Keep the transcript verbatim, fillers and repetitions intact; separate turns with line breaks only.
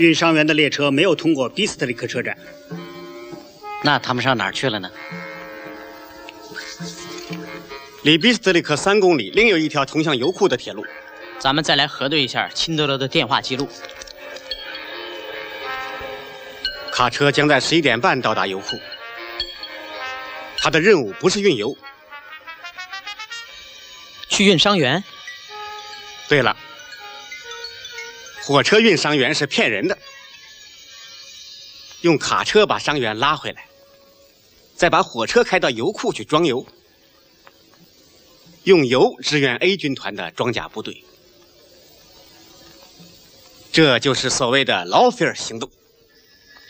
运伤员的列车没有通过比斯特里克车站。
那他们上哪儿去了呢？
离比斯特里克三公里，另有一条通向油库的铁路。
咱们再来核对一下辛德勒的电话记录。
卡车将在十一点半到达油库。他的任务不是运油，
去运伤员。
对了，火车运伤员是骗人的，用卡车把伤员拉回来，再把火车开到油库去装油，用油支援 A 军团的装甲部队。这就是所谓的劳菲尔行动。